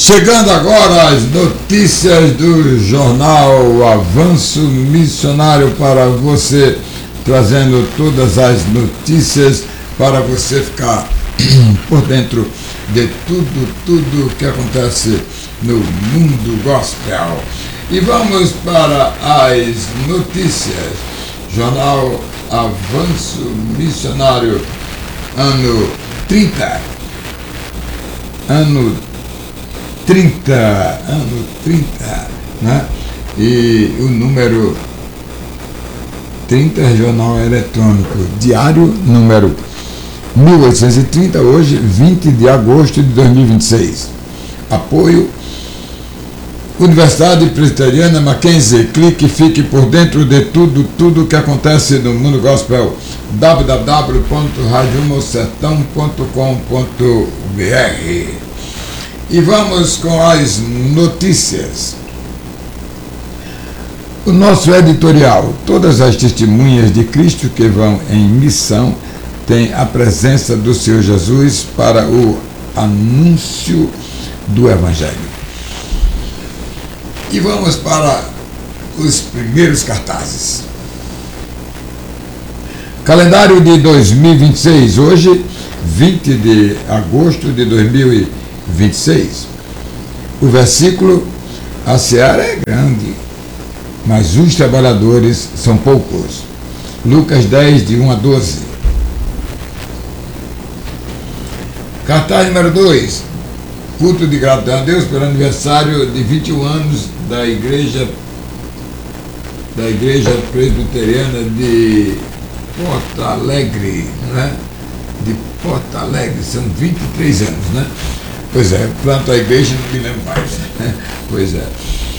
Chegando agora as notícias do jornal Avanço Missionário para você, trazendo todas as notícias para você ficar por dentro de tudo que acontece no mundo gospel. E vamos para as notícias. Jornal Avanço Missionário, ano 30, né? E o número 30 é jornal eletrônico, diário número 1830, hoje 20 de agosto de 2026. Apoio Universidade Presbiteriana Mackenzie. Clique e fique por dentro de tudo que acontece no mundo gospel. www.radiomosertão.com.br. E vamos com as notícias. O nosso editorial: todas as testemunhas de Cristo que vão em missão têm a presença do Senhor Jesus para o anúncio do Evangelho. E vamos para os primeiros cartazes. Calendário de 2026, hoje, 20 de agosto de 2026. O versículo: a seara é grande, mas os trabalhadores são poucos. Lucas 10, de 1 a 12. Cartaz número 2. Culto de gratidão a Deus pelo aniversário de 21 anos da Igreja Presbiteriana de Porto Alegre, né? De Porto Alegre, são 23 anos, né? Pois é, planto a igreja e não me lembro mais. Pois é.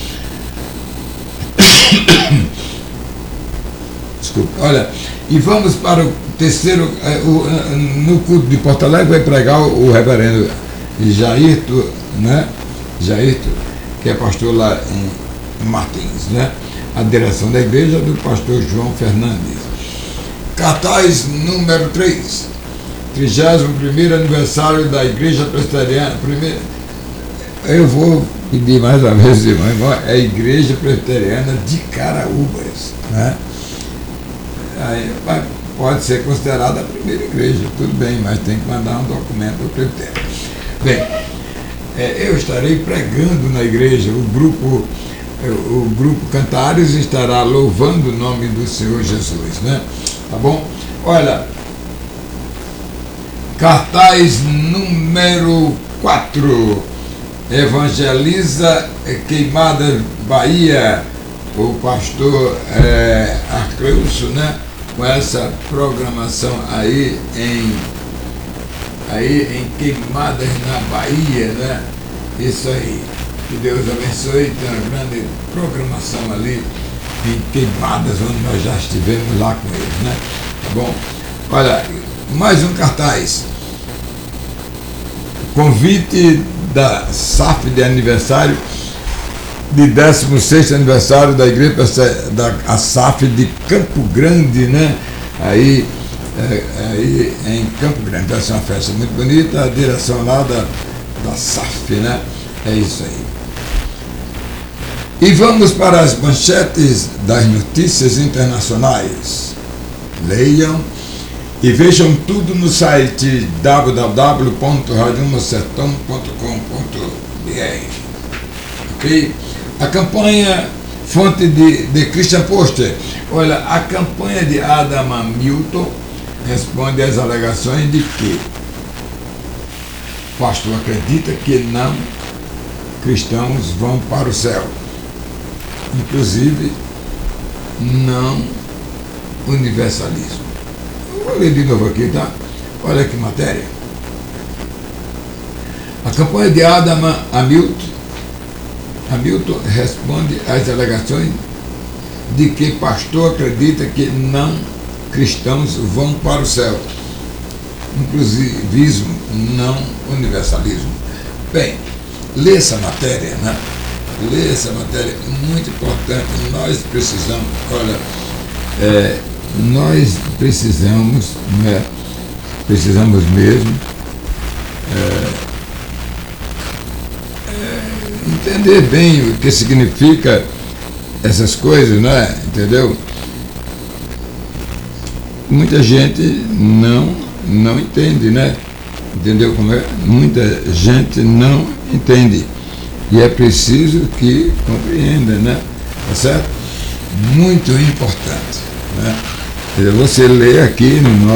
Desculpa. Olha, e vamos para o terceiro. No culto de Porto Alegre vai pregar o reverendo Jairto, né? Jairto, que é pastor lá em Martins, né? A direção da igreja do pastor João Fernandes. Cartaz número 3. 31º aniversário da Igreja Presbiteriana. Eu vou pedir mais uma vez, irmão, é a Igreja Presbiteriana de Caraúbas, né? Aí, pode ser considerada a primeira igreja, tudo bem, mas tem que mandar um documento ao presbitério. Bem, eu estarei pregando na igreja, o grupo Cantares estará louvando o nome do Senhor Jesus, né? Tá bom? Olha, cartaz número 4, Evangeliza Queimadas, Bahia, o pastor Arcleuso, né? Com essa programação aí em Queimadas na Bahia, né? Isso aí. Que Deus abençoe. Tem uma grande programação ali em Queimadas, onde nós já estivemos lá com eles, né? Tá bom? Olha, mais um cartaz. Convite da SAF de aniversário, de 16º aniversário da igreja da SAF de Campo Grande, né? Aí em Campo Grande. Vai ser uma festa muito bonita, a direção lá da SAF, né? É isso aí. E vamos para as manchetes das notícias internacionais. Leiam e vejam tudo no site www.radiomosertão.com.br. Ok? A campanha, fonte de Christian Poster. Olha, a campanha de Adam Hamilton responde às alegações de que o pastor acredita que não cristãos vão para o céu. Inclusive, não universalismo. Eu vou ler de novo aqui, tá? Olha que matéria. A campanha de Adam Hamilton responde às alegações de que pastor acredita que não cristãos vão para o céu. Inclusivismo, não universalismo. Bem, lê essa matéria, né? Lê essa matéria, muito importante. Nós precisamos, olha, nós precisamos, né? Precisamos mesmo entender bem o que significa essas coisas, não é? Entendeu? Muita gente não entende, né? Entendeu como é? Muita gente não entende. E é preciso que compreenda, né? Tá certo? Muito importante, né? Você lê aqui no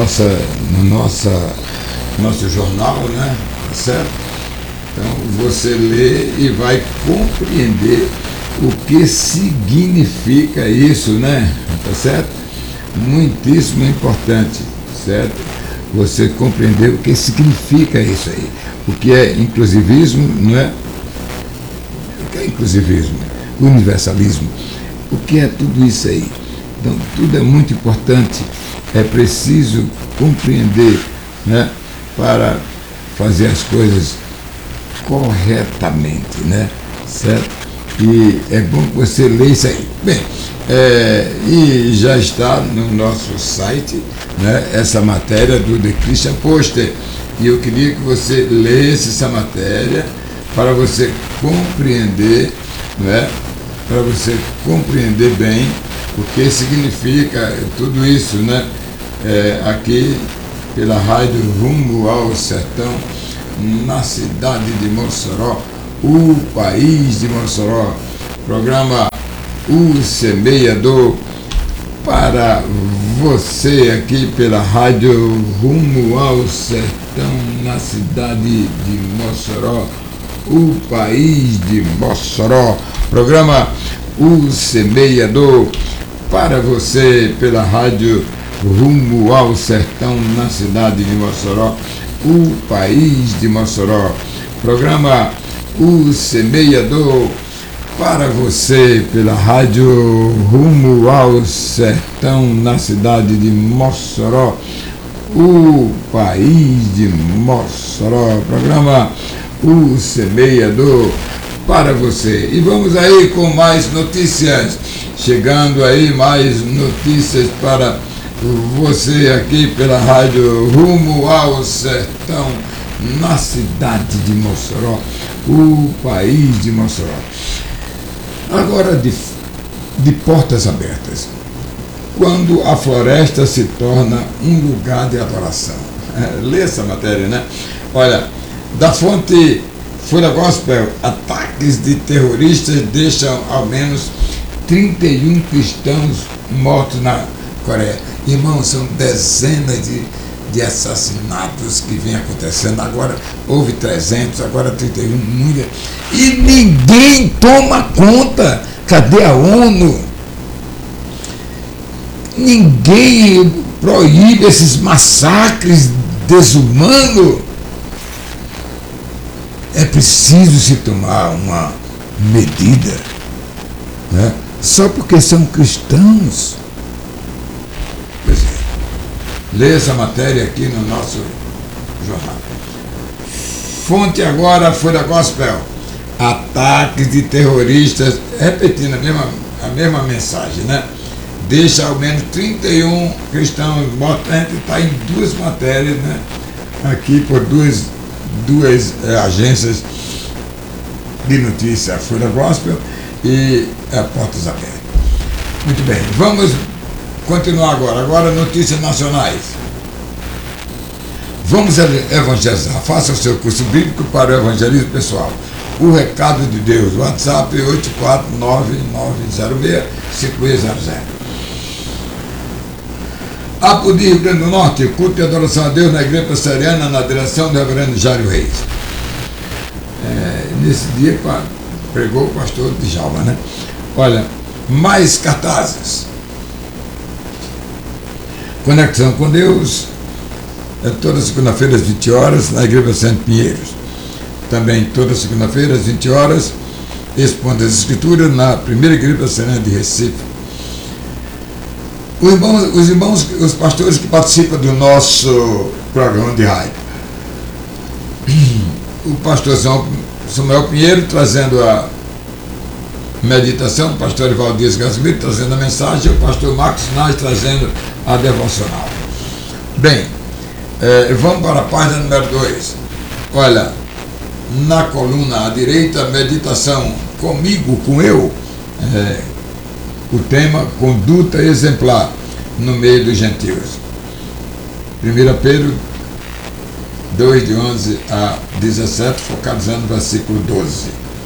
nosso jornal, né? Tá certo? Então você lê e vai compreender o que significa isso, né? Tá certo? Muitíssimo importante, certo? Você compreender o que significa isso aí. O que é inclusivismo, não é? O que é inclusivismo? Universalismo. O que é tudo isso aí? Então, tudo é muito importante. É preciso compreender, né? Para fazer as coisas corretamente, né? Certo? E é bom que você leia isso aí. Bem, e já está no nosso site, né, essa matéria do The Christian Poster. E eu queria que você lesse essa matéria para você compreender, né, para você compreender bem o que significa tudo isso, né? Aqui pela rádio Rumo ao Sertão, na cidade de Mossoró, o país de Mossoró, programa O Semeador, para você aqui pela rádio Rumo ao Sertão, na cidade de Mossoró, o país de Mossoró, programa O Semeador, para você pela rádio Rumo ao Sertão, na cidade de Mossoró, o país de Mossoró, programa O Semeador, para você pela rádio Rumo ao Sertão, na cidade de Mossoró, o país de Mossoró, programa O Semeador, para você. E vamos aí com mais notícias, chegando aí mais notícias para você aqui pela rádio Rumo ao Sertão, na cidade de Mossoró, o país de Mossoró. Agora de portas abertas. Quando a floresta se torna um lugar de adoração. Lê essa matéria, né? Olha, da fonte Folha Gospel, ataques de terroristas deixam ao menos 31 cristãos mortos na Coreia. Irmãos, são dezenas de assassinatos que vem acontecendo. Agora houve 300, agora 31, muita. E ninguém toma conta. Cadê a ONU? Ninguém proíbe esses massacres desumanos. É preciso se tomar uma medida, né? Só porque são cristãos. Pois é. Lê essa matéria aqui no nosso jornal. Fonte agora, Folha Gospel. Ataques de terroristas, repetindo a mesma mensagem, né? Deixa ao menos 31 cristãos mortos. A gente está em duas matérias, né? Aqui por duas agências de notícia, a Folha Gospel e a Portas Abertas. Muito bem, vamos continuar agora notícias nacionais. Vamos evangelizar. Faça o seu curso bíblico para o evangelismo pessoal. O recado de Deus, WhatsApp 849-906-5600. Apo de Rio Grande do Norte, culto e adoração a Deus na Igreja Presbiteriana, na direção do reverendo Jário Reis. Nesse dia pregou o pastor Djalma, né? Olha, mais cartazes. Conexão com Deus, toda segunda-feira às 20 horas, na Igreja Santo Pinheiros. Também toda segunda-feira às 20 horas, expondo as Escrituras na primeira Igreja Presbiteriana de Recife. Os pastores que participam do nosso programa de rádio. O pastor Samuel Pinheiro trazendo a meditação, o pastor Ivaldias Gasmiro trazendo a mensagem, o pastor Marcos Naz trazendo a devocional. Bem, vamos para a página número 2. Olha, Na coluna à direita, meditação comigo, com eu, o tema conduta exemplar no meio dos gentios. 1 Pedro 2, de 11 a 17, focalizando no versículo 12.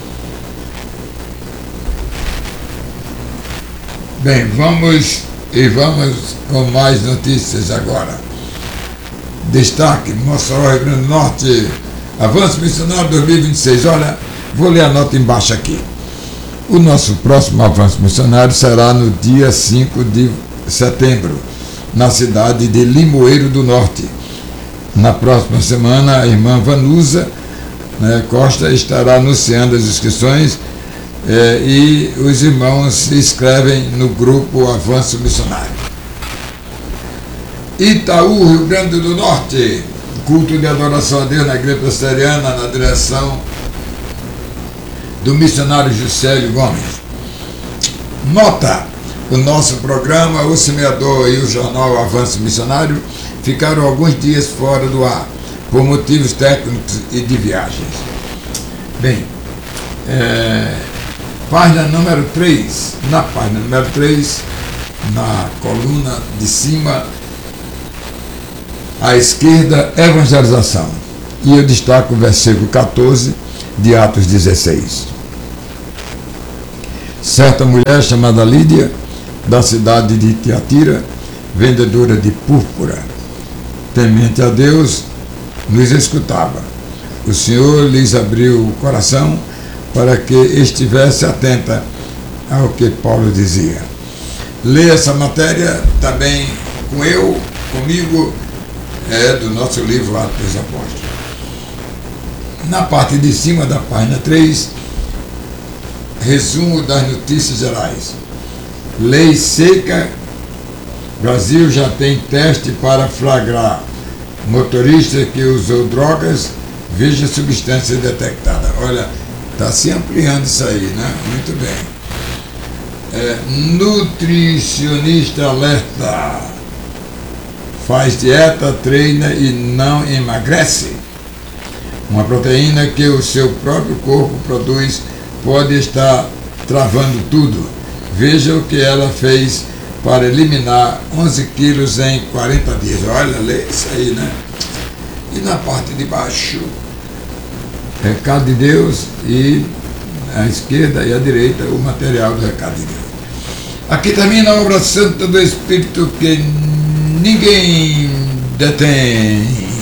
Bem, vamos com mais notícias agora. Destaque: Mossoró, Rio Grande do Norte, avanço missionário 2026. Olha, vou ler a nota embaixo aqui. O nosso próximo avanço missionário será no dia 5 de setembro, na cidade de Limoeiro do Norte. Na próxima semana, a irmã Vanusa Costa estará anunciando as inscrições e os irmãos se inscrevem no grupo Avanço Missionário. Itaú, Rio Grande do Norte, culto de adoração a Deus na igreja presbiteriana, na direção do missionário Juscelio Gomes. Nota: o nosso programa, o Semeador e o jornal Avanço Missionário ficaram alguns dias fora do ar, por motivos técnicos e de viagens. Bem, página número 3, na página número 3, na coluna de cima, à esquerda, evangelização. E eu destaco o versículo 14 de Atos 16. Certa mulher chamada Lídia, da cidade de Tiatira, vendedora de púrpura, temente a Deus, nos escutava. O Senhor lhes abriu o coração para que estivesse atenta ao que Paulo dizia. Leia essa matéria também comigo, do nosso livro Atos dos Apóstolos. Na parte de cima da página 3, resumo das notícias gerais. Lei seca. Brasil já tem teste para flagrar motorista que usou drogas, veja substância detectada. Olha, está se ampliando isso aí, né? Muito bem. Nutricionista alerta: faz dieta, treina e não emagrece. Uma proteína que o seu próprio corpo produz pode estar travando tudo. Veja o que ela fez para eliminar 11 quilos em 40 dias. Olha, lê isso aí, né? E na parte de baixo, recado de Deus, e à esquerda e à direita o material do recado de Deus. Aqui termina a obra santa do Espírito que ninguém detém.